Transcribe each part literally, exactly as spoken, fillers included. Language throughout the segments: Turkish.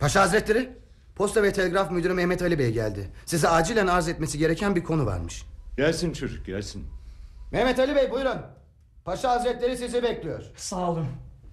Paşa Hazretleri, Posta ve Telgraf Müdürü Mehmet Ali Bey geldi. Size acilen arz etmesi gereken bir konu varmış. Gelsin çocuk, gelsin. Mehmet Ali Bey, buyurun. Paşa Hazretleri sizi bekliyor. Sağ olun.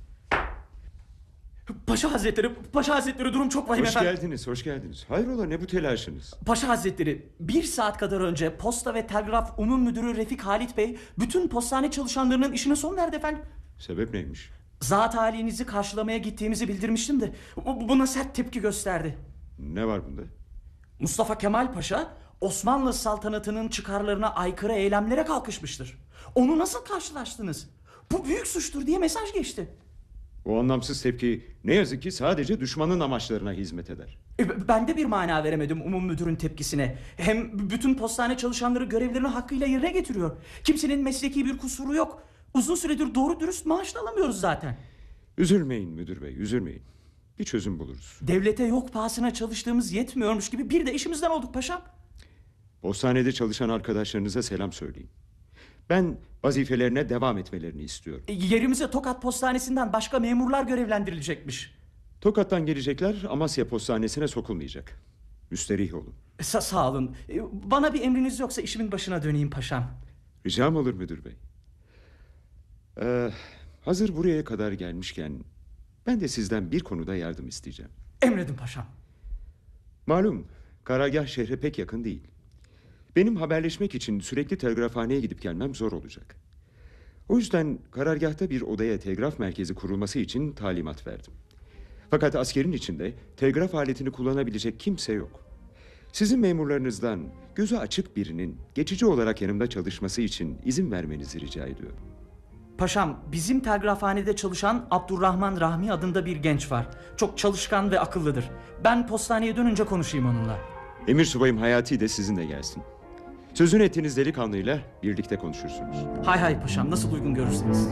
Paşa Hazretleri, Paşa Hazretleri, durum çok vahim Hoş efendim. geldiniz, hoş geldiniz. Hayrola, ne bu telaşınız? Paşa Hazretleri, bir saat kadar önce Posta ve Telgraf Umum Müdürü Refik Halit Bey bütün postane çalışanlarının işine son verdi efendim. Sebep neymiş? Zat halinizi karşılamaya gittiğimizi bildirmiştim de bu- buna sert tepki gösterdi. Ne var bunda? Mustafa Kemal Paşa Osmanlı saltanatının çıkarlarına aykırı eylemlere kalkışmıştır. Onu nasıl karşılaştınız? Bu büyük suçtur diye mesaj geçti. O anlamsız tepki ne yazık ki sadece düşmanın amaçlarına hizmet eder. E, Ben de bir mana veremedim umum müdürün tepkisine. Hem bütün postane çalışanları görevlerini hakkıyla yerine getiriyor. Kimsenin mesleki bir kusuru yok. Uzun süredir doğru dürüst maaş da alamıyoruz zaten. Üzülmeyin müdür bey, üzülmeyin. Bir çözüm buluruz. Devlete yok pahasına çalıştığımız yetmiyormuş gibi bir de işimizden olduk paşam. Postanede çalışan arkadaşlarınıza selam söyleyin. Ben vazifelerine devam etmelerini istiyorum. E, Yerimize Tokat Postanesi'nden başka memurlar görevlendirilecekmiş. Tokat'tan gelecekler Amasya Postanesi'ne sokulmayacak. Müsterih olun. Sa sağ olun. E, Bana bir emriniz yoksa işimin başına döneyim paşam. Ricam olur müdür bey. Ee, hazır buraya kadar gelmişken ben de sizden bir konuda yardım isteyeceğim. Emredin paşam. Malum karargah şehre pek yakın değil. Benim haberleşmek için sürekli telgrafhaneye gidip gelmem zor olacak. O yüzden karargahta bir odaya telgraf merkezi kurulması için talimat verdim. Fakat askerin içinde telgraf aletini kullanabilecek kimse yok. Sizin memurlarınızdan gözü açık birinin geçici olarak yanımda çalışması için izin vermenizi rica ediyorum. Paşam, bizim telgrafhanede çalışan Abdurrahman Rahmi adında bir genç var. Çok çalışkan ve akıllıdır. Ben postaneye dönünce konuşayım onunla. Emir subayım Hayati de sizinle gelsin. Sözünü ettiğiniz delikanlıyla birlikte konuşursunuz. Hay hay paşam, nasıl uygun görürseniz.